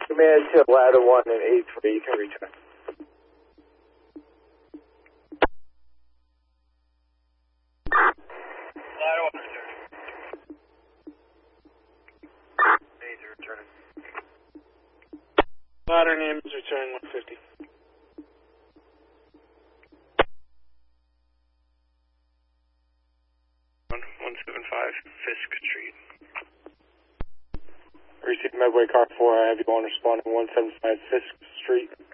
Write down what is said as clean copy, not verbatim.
Command to ladder 1 and 83, you can return. Ladder 1, return. Names are returning. Ladder names returning 150. 175 Fisk Street. Receive Medway Car 4, I have you on responding 175 Fisk Street.